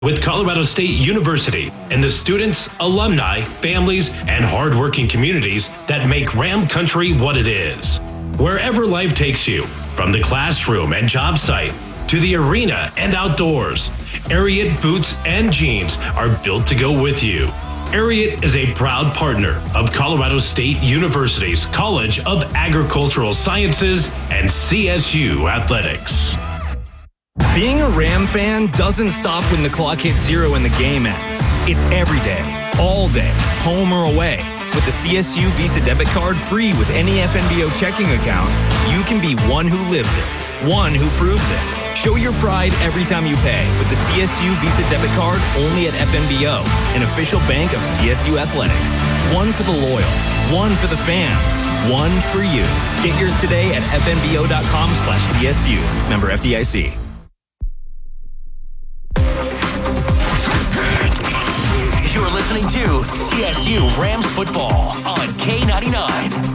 with Colorado State University and the students, alumni, families, and hardworking communities that make Ram Country what it is. Wherever life takes you, from the classroom and job site to the arena and outdoors, Ariat boots and jeans are built to go with you. Ariat is a proud partner of Colorado State University's College of Agricultural Sciences and CSU Athletics. Being a Ram fan doesn't stop when the clock hits 0 and the game ends. It's every day, all day, home or away. With the CSU Visa debit card free with any FNBO checking account, you can be one who lives it, one who proves it. Show your pride every time you pay with the CSU Visa debit card only at FNBO, an official bank of CSU Athletics. One for the loyal, one for the fans, one for you. Get yours today at fnbo.com/CSU. Member FDIC. You're listening to CSU Rams football on K99.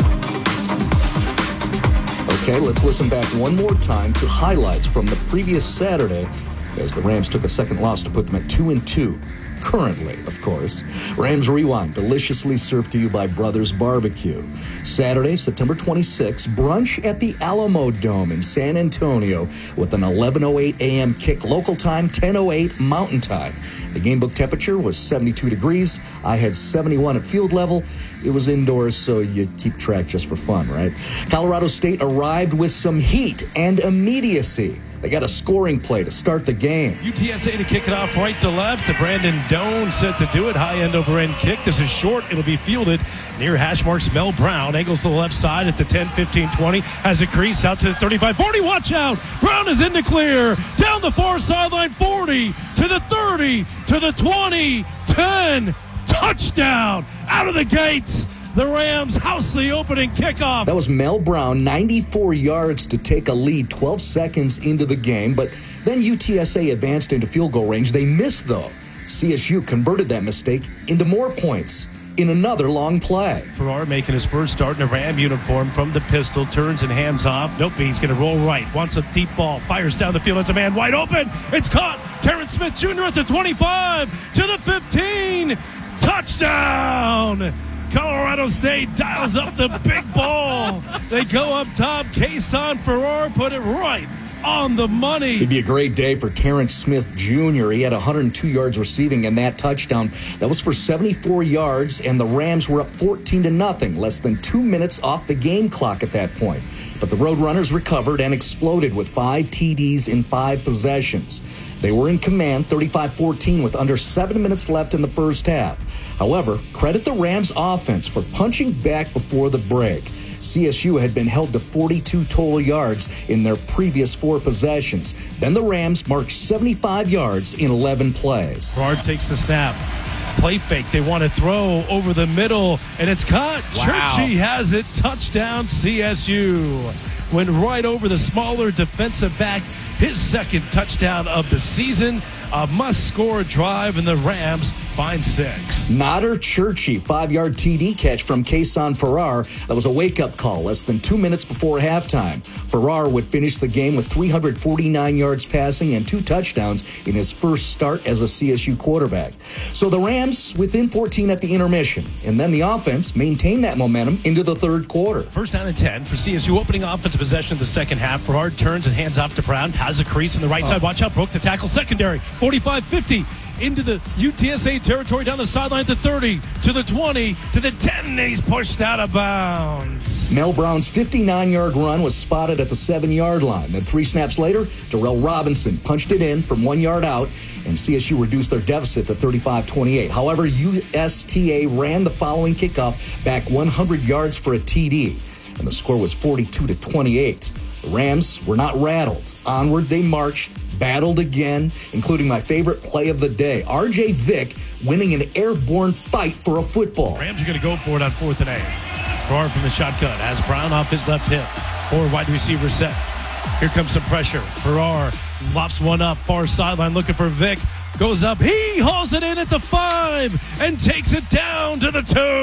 Okay, let's listen back one more time to highlights from the previous Saturday as the Rams took a second loss to put them at 2-2. Currently, of course. Rams Rewind, deliciously served to you by Brothers Barbecue. Saturday, September 26th, brunch at the Alamo Dome in San Antonio with an 11:08 a.m. kick local time, 10:08 Mountain Time. The game book temperature was 72 degrees. I had 71 at field level. It was indoors, so you keep track just for fun, right? Colorado State arrived with some heat and immediacy. They got a scoring play to start the game. UTSA to kick it off right to left. Brandon Doan set to do it. High end over end kick. This is short. It'll be fielded near hash marks. Mel Brown angles to the left side at the 10, 15, 20. Has a crease out to the 35, 40. Watch out. Brown is in the clear. Down the far sideline. 40 to the 30 to the 20. 10. Touchdown. Out of the gates. The Rams house the opening kickoff. That was Mel Brown, 94 yards to take a lead 12 seconds into the game, but then UTSA advanced into field goal range. They missed, though. CSU converted that mistake into more points in another long play. Farrar making his first start in a Ram uniform from the pistol, turns and hands off. Nope, he's going to roll right. Wants a deep ball, fires down the field as a man wide open. It's caught. Terrence Smith Jr. at the 25 to the 15. Touchdown! Colorado State dials up the big ball. They go up top. Kason Farrar put it right on the money. It'd be a great day for Terrence Smith Jr. He had 102 yards receiving in that touchdown. That was for 74 yards, and the Rams were up 14-0, less than 2 minutes off the game clock at that point. But the Roadrunners recovered and exploded with 5 TDs in 5 possessions. They were in command 35-14 with under 7 minutes left in the first half. However, credit the Rams offense for punching back before the break. CSU had been held to 42 total yards in their previous 4 possessions. Then the Rams marched 75 yards in 11 plays. Farrar takes the snap. Play fake. They want to throw over the middle, and it's caught. Wow. Churchy has it. Touchdown CSU. Went right over the smaller defensive back. His second touchdown of the season. A must-score drive, and the Rams find 6. Nader Churchy, 5-yard TD catch from Kason Farrar. That was a wake-up call less than 2 minutes before halftime. Farrar would finish the game with 349 yards passing and 2 touchdowns in his first start as a CSU quarterback. So the Rams within 14 at the intermission, and then the offense maintained that momentum into the third quarter. First down and 10 for CSU. Opening offensive possession of the second half. Farrar turns and hands off to Brown. Has a crease on the right side. Watch out. Broke the tackle. Secondary. 45-50 into the UTSA territory, down the sideline to 30, to the 20, to the 10, and he's pushed out of bounds. Mel Brown's 59-yard run was spotted at the 7-yard line. Then 3 snaps later, Darrell Robinson punched it in from 1 yard out, and CSU reduced their deficit to 35-28. However, USTA ran the following kickoff back 100 yards for a TD, and the score was 42-28. The Rams were not rattled. Onward they marched, battled again, including my favorite play of the day, R.J. Vick winning an airborne fight for a football. Rams are going to go for it on 4th and 8. Farrar from the shotgun has Brown off his left hip. 4 wide receiver set. Here comes some pressure. Farrar lofts one up, far sideline looking for Vick. Goes up, he hauls it in at the 5 and takes it down to the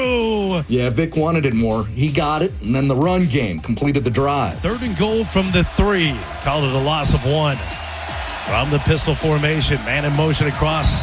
2. Yeah, Vick wanted it more. He got it, and then the run game completed the drive. 3rd and goal from the 3. Called it a loss of 1. From the pistol formation, man in motion across